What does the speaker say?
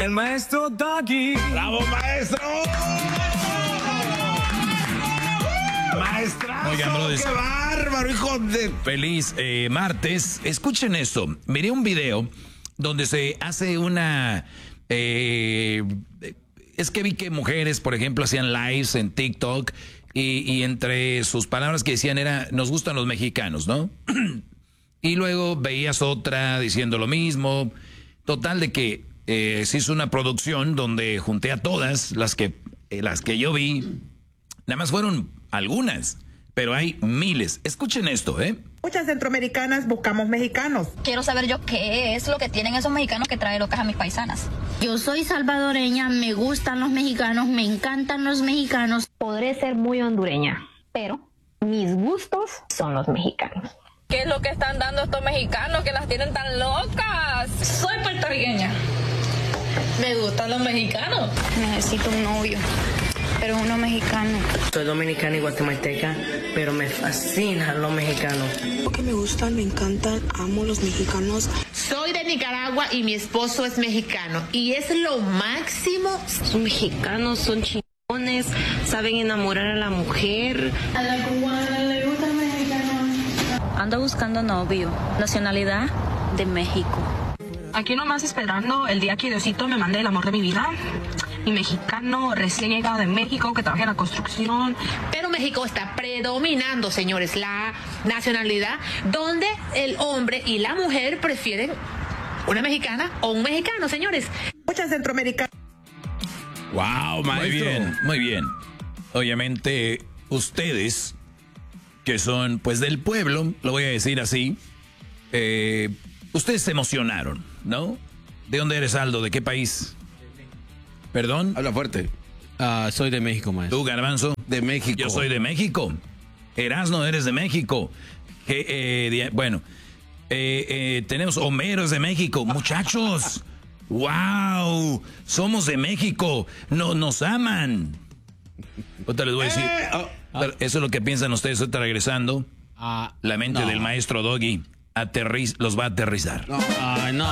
El maestro Doggy. ¡Bravo, maestro! ¡Maestrazo! Oigan, brothers. ¡Qué bárbaro, hijo de...! Feliz martes. Escuchen esto. Miré un video donde se hace una... es que vi que mujeres, por ejemplo, hacían lives en TikTok y entre sus palabras que decían era, nos gustan los mexicanos, ¿no? Y luego veías otra diciendo lo mismo. Total de que se hizo una producción donde junté a todas las que yo vi. Nada más fueron algunas, pero hay miles. Escuchen esto, ¿eh? Muchas centroamericanas buscamos mexicanos. Quiero saber yo qué es lo que tienen esos mexicanos que traen locas a mis paisanas. Yo soy salvadoreña, me gustan los mexicanos, me encantan los mexicanos. Podré ser muy hondureña, pero mis gustos son los mexicanos. ¿Qué es lo que están dando estos mexicanos que las tienen tan locas? Soy puertorriqueña. Me gustan los mexicanos. Necesito un novio, pero uno mexicano. Soy dominicana y guatemalteca, pero me fascinan los mexicanos. Porque me gustan, me encantan, amo los mexicanos. Soy de Nicaragua y mi esposo es mexicano. Y es lo máximo. Son mexicanos, son chingones, saben enamorar a la mujer. A la cubana le gustan los mexicanos. Ando buscando novio. Nacionalidad de México. Aquí nomás esperando el día que Diosito me mande el amor de mi vida. Mi mexicano recién llegado de México que trabaja en la construcción. Pero México está predominando, señores, la nacionalidad donde el hombre y la mujer prefieren una mexicana o un mexicano, señores. Muchas centroamericanas. ¡Wow, maestro! Muy bien, muy bien. Obviamente, ustedes, que son pues del pueblo, lo voy a decir así, ustedes se emocionaron, ¿no? ¿De dónde eres, Aldo? ¿De qué país? ¿Perdón? Habla fuerte. Soy de México, maestro. ¿Tú, Garbanzo? De México. Yo soy de México. Erasno, eres de México. Tenemos Homero es de México. Muchachos, wow, somos de México. No, nos aman. Ahorita les voy a decir. Eso es lo que piensan ustedes. Ahorita regresando. La mente del maestro Doggy los va a aterrizar. No,